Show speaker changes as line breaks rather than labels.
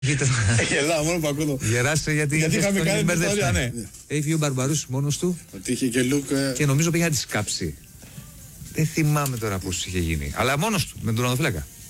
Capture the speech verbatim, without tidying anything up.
Γελάω μόνο που ακούω.
Γεράσε γιατί,
γιατί είχαμε κάνει την ιστορία, ναι.
Έφυγε ο Μπαρμπαρούς μόνος του.
Ότι είχε και Λουκ.
Και νομίζω πήγε να τη σκάψει. Δεν θυμάμαι τώρα πώς είχε γίνει. Αλλά μόνος του, με τον οδοφύλακα.